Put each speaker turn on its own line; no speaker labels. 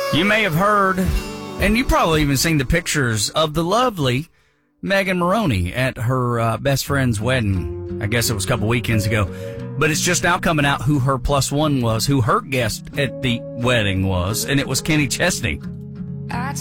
You may have heard, and you probably even seen the pictures of the lovely Megan Maroney at her best friend's wedding. I guess it was a couple weekends ago. But it's just now coming out who her plus one was, who her guest at the wedding was, and it was Kenny Chesney.